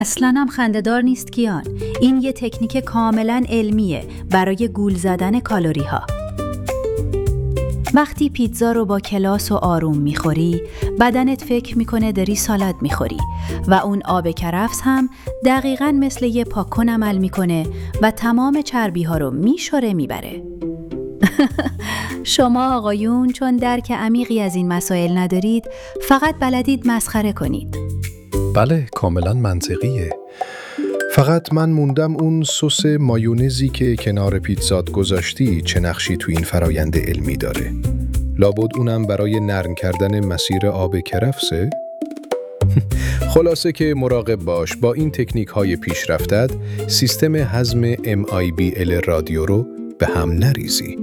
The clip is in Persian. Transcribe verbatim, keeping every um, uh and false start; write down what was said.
اصلاً هم خنده‌دار نیست کیان. این یه تکنیک کاملاً علمیه برای گول زدن کالری ها. وقتی پیتزا رو با کلاس و آروم میخوری، بدنت فکر میکنه داری سالاد میخوری و اون آب کرفس هم دقیقاً مثل یه پاکن عمل میکنه و تمام چربی ها رو میشوره میبره. شما آقایون چون درک عمیقی از این مسائل ندارید، فقط بلدید مسخره کنید. بله، کاملا منطقیه. فقط من موندم اون سس مایونزی که کنار پیتزات گذاشتی چه نقشی تو این فرایند علمی داره؟ لابد اونم برای نرم کردن مسیر آب کرفسه؟ خلاصه که مراقب باش، با این تکنیک های پیشرفتت سیستم هضم ام آی بی ال رادیو رو به هم نریزی.